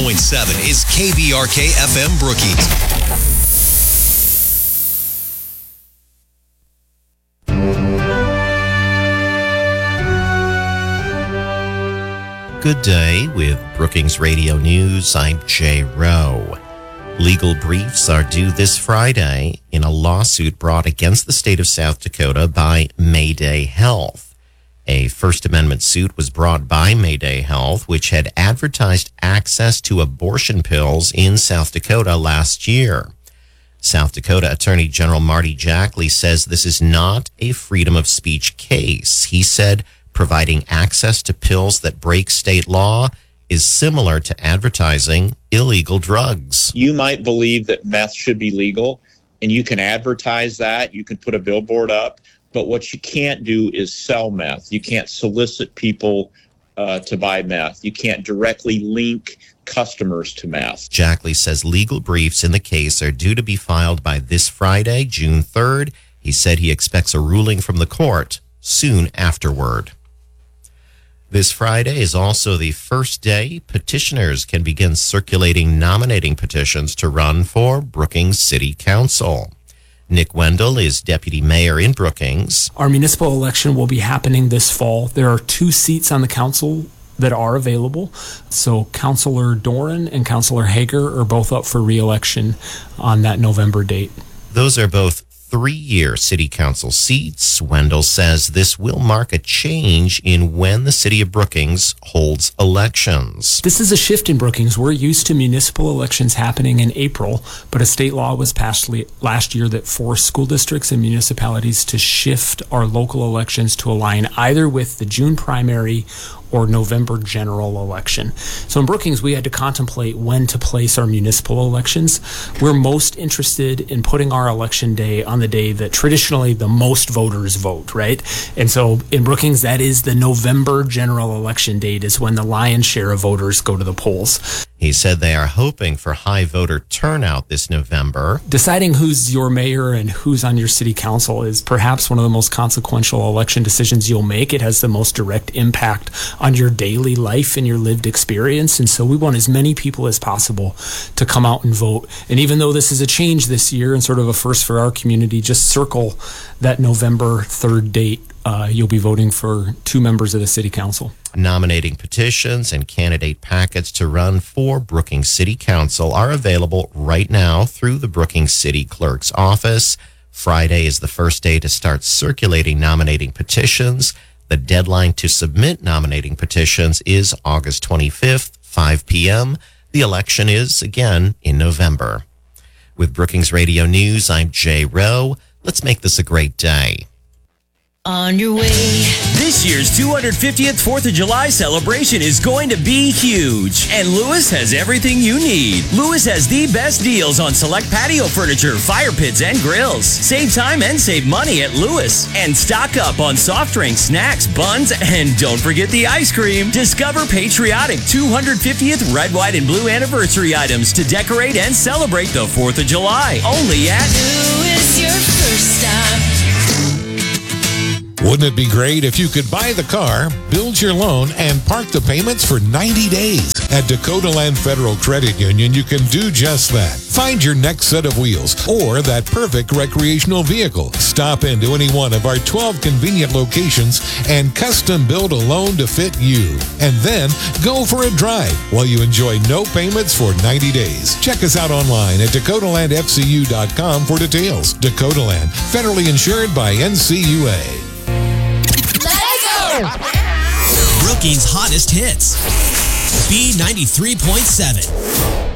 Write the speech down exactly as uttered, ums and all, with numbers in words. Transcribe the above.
point seven is K B R K F M Brookings. Good day with Brookings Radio News. I'm Jay Rowe. Legal briefs are due this Friday in a lawsuit brought against the state of South Dakota by Mayday Health. A First Amendment suit was brought by Mayday Health, which had advertised access to abortion pills in South Dakota last year. South Dakota Attorney General Marty Jackley says this is not a freedom of speech case. He said providing access to pills that break state law is similar to advertising illegal drugs. You might believe that meth should be legal, and you can advertise that. You can put a billboard up. But what you can't do is sell meth. You can't solicit people uh, to buy meth. You can't directly link customers to meth. Jackley says legal briefs in the case are due to be filed by this Friday, June third. He said he expects a ruling from the court soon afterward. This Friday is also the first day petitioners can begin circulating nominating petitions to run for Brookings City Council. Nick Wendell is deputy mayor in Brookings. Our municipal election will be happening this fall. There are two seats on the council that are available. So Councilor Doran and Councilor Hager are both up for re-election on that November date. Those are both three-year city council seats. Wendell says this will mark a change in when the city of Brookings holds elections. This is a shift in Brookings. We're used to municipal elections happening in April, but a state law was passed last year that forced school districts and municipalities to shift our local elections to align either with the June primary or November general election. So in Brookings, we had to contemplate when to place our municipal elections. We're most interested in putting our election day on the day that traditionally the most voters vote, right? And so in Brookings, that is the November general election date is when the lion's share of voters go to the polls. He said they are hoping for high voter turnout this November. Deciding who's your mayor and who's on your city council is perhaps one of the most consequential election decisions you'll make. It has the most direct impact on your daily life and your lived experience. And so we want as many people as possible to come out and vote. And even though this is a change this year and sort of a first for our community, just circle that November third date. Uh, you'll be voting for two members of the city council. Nominating petitions and candidate packets to run for Brookings City Council are available right now through the Brookings City Clerk's office. Friday is the first day to start circulating nominating petitions. The deadline to submit nominating petitions is August twenty-fifth, five p.m. The election is, again, in November. With Brookings Radio News, I'm Jay Rowe. Let's make this a great day. On your way. This year's two hundred fiftieth fourth of July celebration is going to be huge, and Lewis has everything you need. Lewis has the best deals on select patio furniture, fire pits, and grills. Save time and save money at Lewis. And stock up on soft drinks, snacks, buns, and don't forget the ice cream. Discover patriotic two hundred fiftieth red, white, and blue anniversary items to decorate and celebrate the fourth of July. Only at Lewis, your first stop. Wouldn't it be great if you could buy the car, build your loan, and park the payments for ninety days? At Dakota Land Federal Credit Union, you can do just that. Find your next set of wheels or that perfect recreational vehicle. Stop into any one of our twelve convenient locations and custom build a loan to fit you. And then go for a drive while you enjoy no payments for ninety days. Check us out online at dakota land f c u dot com for details. Dakota Land, federally insured by N C U A. Brookings' hottest hits. B ninety-three point seven.